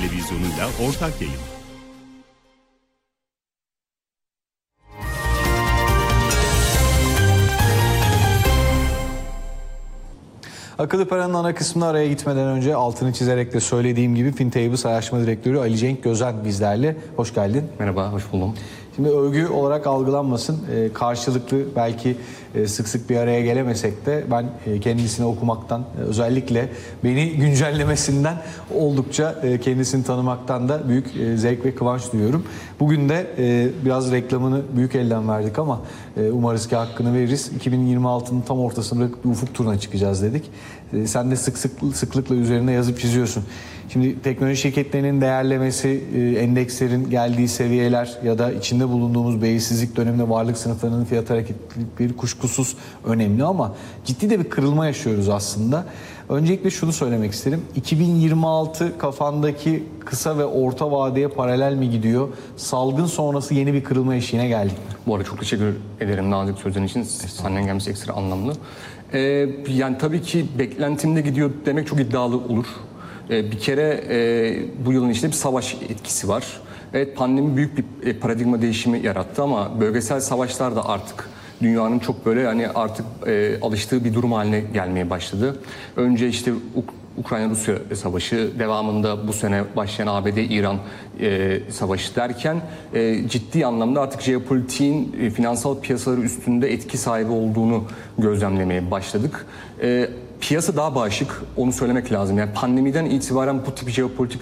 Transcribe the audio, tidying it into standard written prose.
televizyonuyla ortak yayın. Akıllı Para'nın ana kısmına araya gitmeden önce altını çizerek de söylediğim gibi Fintables Araştırma Direktörü Ali Cenk Gözen bizlerle. Hoş geldin. Merhaba, hoş buldum. Şimdi övgü olarak algılanmasın. Karşılıklı belki sık sık bir araya gelemesek de ben kendisini okumaktan, özellikle beni güncellemesinden oldukça kendisini tanımaktan da büyük zevk ve kıvanç duyuyorum. Bugün de biraz reklamını büyük elden verdik ama umarız ki hakkını veririz. 2026'nın tam ortasında bırakıp bir ufuk turuna çıkacağız dedik. Sen de sıklıkla üzerine yazıp çiziyorsun. Şimdi teknoloji şirketlerinin değerlemesi, endekslerin geldiği seviyeler ya da içinde bulunduğumuz belirsizlik döneminde varlık sınıflarının fiyat hareketlilikleri kuşkusuz önemli ama ciddi de bir kırılma yaşıyoruz aslında. Öncelikle şunu söylemek isterim. 2026 kafandaki kısa ve orta vadeye paralel mi gidiyor? Salgın sonrası yeni bir kırılma eşiğine geldik mi? Bu arada çok teşekkür ederim nazik sözlerin için. Senden gelmesi ekstra anlamlı. Yani tabii ki beklentimde gidiyor demek çok iddialı olur. Bir kere bu yılın içinde bir savaş etkisi var. Evet, pandemi büyük bir paradigma değişimi yarattı ama bölgesel savaşlar da artık dünyanın çok böyle hani artık alıştığı bir durum haline gelmeye başladı. Önce işte Ukrayna-Rusya savaşı, devamında bu sene başlayan ABD-İran savaşı derken ciddi anlamda artık jeopolitiğin finansal piyasaları üstünde etki sahibi olduğunu gözlemlemeye başladık. Piyasa daha bağışık, onu söylemek lazım. Yani pandemiden itibaren bu tip jeopolitik